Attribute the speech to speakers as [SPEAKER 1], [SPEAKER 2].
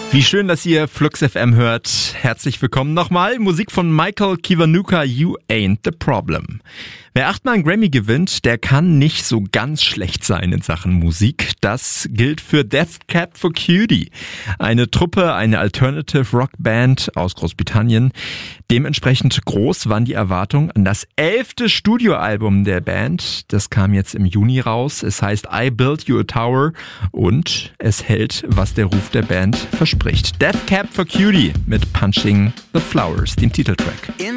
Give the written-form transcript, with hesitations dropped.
[SPEAKER 1] Wie schön, dass ihr Flux FM hört. Herzlich willkommen nochmal. Musik von Michael Kiwanuka, You Ain't the Problem. Wer 8-mal einen Grammy gewinnt, der kann nicht so ganz schlecht sein in Sachen Musik. Das gilt für Death Cab for Cutie. Eine Truppe, eine Alternative Rock Band aus Großbritannien. Dementsprechend groß waren die Erwartungen an das 11. Studioalbum der Band. Das kam jetzt im Juni raus. Es heißt I Built You a Tower und es hält, was der Ruf der Band verspricht. Death Cab for Cutie mit Punching the Flowers, dem Titeltrack.